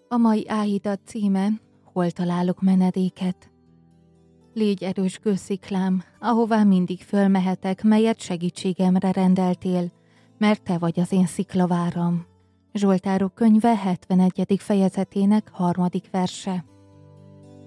A mai áhítat címe: Hol találok menedéket? Légy erős kősziklám, ahová mindig fölmehetek, melyet segítségemre rendeltél, mert te vagy az én sziklaváram. Zsoltárok könyve 71. fejezetének 3. verse.